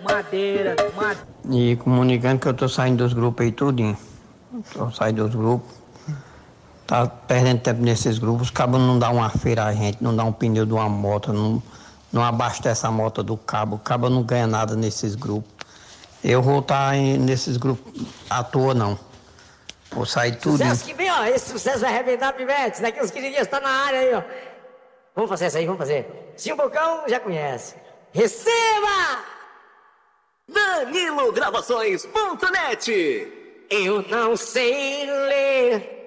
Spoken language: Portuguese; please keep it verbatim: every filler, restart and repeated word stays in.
madeira, madeira. E comunicando que eu tô saindo dos grupos aí tudinho. Tô saindo dos grupos. Tá perdendo tempo nesses grupos. Os cabos não dão uma feira a gente, não dá um pneu de uma moto, não, não abastece a moto do cabo. O cabo não ganha nada nesses grupos. Eu vou estar nesses grupos à toa, não. Vou sair tudo. Sucesso que vem, ó. Esse sucesso vai arrebentar pivetes. Daqui uns quinze dias tá na área aí, ó. Vamos fazer isso aí, vamos fazer. Se um bocão já conhece. Receba! Danilo Gravações ponto net. Eu não sei ler